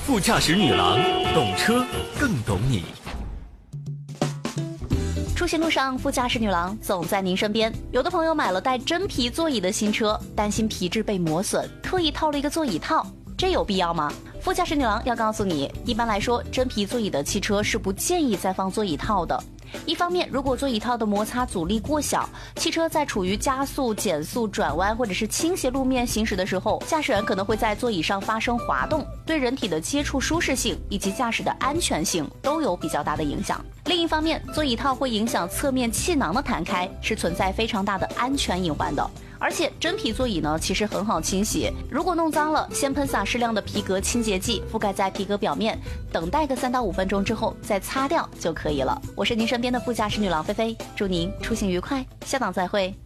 副驾驶女郎，懂车更懂你。 出行路上，副驾驶女郎总在您身边。有的朋友买了带真皮座椅的新车，担心皮质被磨损，特意套了一个座椅套，这有必要吗？副驾驶女郎要告诉你，一般来说，真皮座椅的汽车是不建议再放座椅套的。一方面，如果座椅套的摩擦阻力过小，汽车在处于加速、减速、转弯或者是倾斜路面行驶的时候，驾驶员可能会在座椅上发生滑动，对人体的接触舒适性以及驾驶的安全性都有比较大的影响。另一方面，座椅套会影响侧面气囊的弹开，是存在非常大的安全隐患的。而且真皮座椅呢，其实很好清洗，如果弄脏了，先喷洒适量的皮革清洁剂，覆盖在皮革表面，等待个3到5分钟之后再擦掉就可以了。我是您身边的副驾驶女郎菲菲，祝您出行愉快，下档再会。